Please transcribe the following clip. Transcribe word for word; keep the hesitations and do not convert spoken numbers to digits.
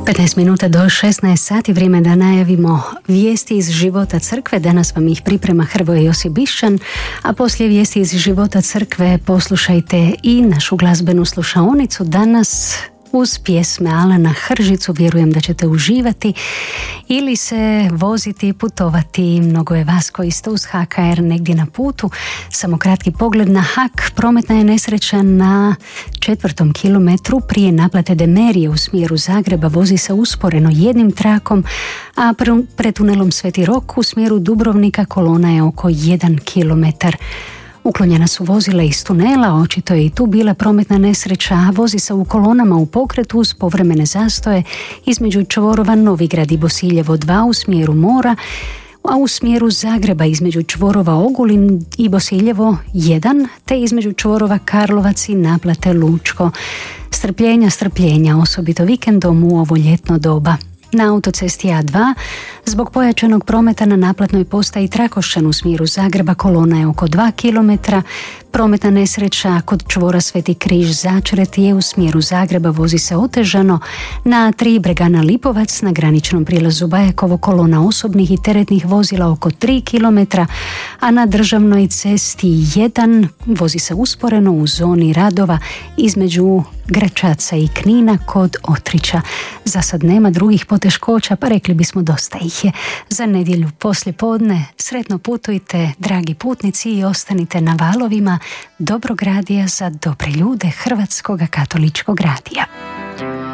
petnaest minuta do šesnaest sati, vrijeme da najavimo vijesti iz života crkve. Danas vam ih priprema Hrvoje Josip Bišćan, a poslije vijesti iz života crkve poslušajte i našu glazbenu slušaonicu. Danas uz pjesme Alana Hržicu, vjerujem da ćete uživati ili se voziti, putovati. Mnogo je vas koji ste uz H K R negdje na putu. Samo kratki pogled na Hak. Prometna je nesreća na četvrtom kilometru prije naplate Demerije u smjeru Zagreba. Vozi se usporeno jednim trakom, a pred tunelom Sveti Rok u smjeru Dubrovnika kolona je oko jedan kilometar. Uklonjena su vozila iz tunela, očito je i tu bila prometna nesreća. Vozi se u kolonama u pokretu uz povremene zastoje između čvorova Novigrad i Bosiljevo dva u smjeru mora, a u smjeru Zagreba između čvorova Ogulin i Bosiljevo jedan, te između čvorova Karlovac i naplate Lučko. Strpljenja, strpljenja, osobito vikendom u ovo ljetno doba. Na autocesti A dva zbog pojačanog prometa na naplatnoj postaji Trakošćan u smjeru Zagreba kolona je oko dva kilometra. Prometna nesreća kod čvora Sveti Križ Začret je u smjeru Zagreba, vozi se otežano. Na tri Bregana Lipovac na graničnom prilazu Bajakovo kolona osobnih i teretnih vozila oko tri kilometra, a na državnoj cesti jedan vozi se usporeno u zoni radova između Gračaca i Knina kod Otrića. Za sad nema drugih poteškoća, pa rekli bismo dosta ih je. Za nedjelju poslje podne sretno putujte, dragi putnici, i ostanite na valovima Dobrog radija za dobre ljude Hrvatskog katoličkog radija.